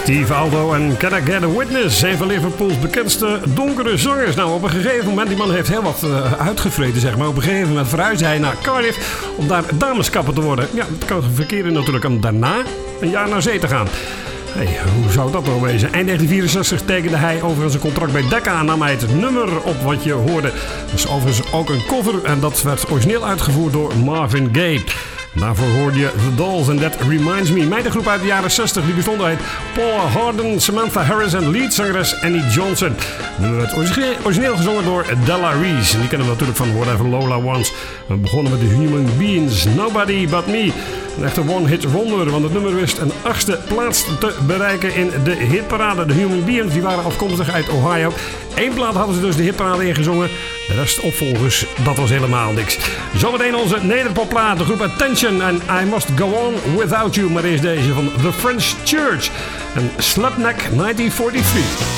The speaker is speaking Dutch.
Steve Aldo en Can I Get a Witness? Een van Liverpools bekendste donkere zangers. Nou, op een gegeven moment, die man heeft heel wat uitgevreten, zeg maar. Op een gegeven moment verhuisde hij naar Cardiff om daar dameskapper te worden. Ja, dat kan verkeren natuurlijk om daarna een jaar naar zee te gaan. Hey, hoe zou dat nou wezen? Eind 1964 tekende hij overigens een contract bij Decca en nam hij het nummer op wat je hoorde. Dat is overigens ook een cover en dat werd origineel uitgevoerd door Marvin Gaye. Daarvoor hoorde je The Dolls en That Reminds Me. Meidengroep uit de jaren 60 die bestond uit Paula Harden, Samantha Harris en leadzangeres Annie Johnson. Het nummer werd origineel gezongen door Della Reese. En die kennen we natuurlijk van Whatever Lola Wants. We begonnen met The Human Beings, Nobody But Me. Een echte one-hit wonder, want het nummer wist een 8e plaats te bereiken in de hitparade. De Human Beings die waren afkomstig uit Ohio. 1 plaat hadden ze dus de hitparade ingezongen. De rest opvolgers, dat was helemaal niks. Zometeen onze nederpopplaat, de groep Attention en I Must Go On Without You. Maar eerst deze van The French Church en Slapneck 1943.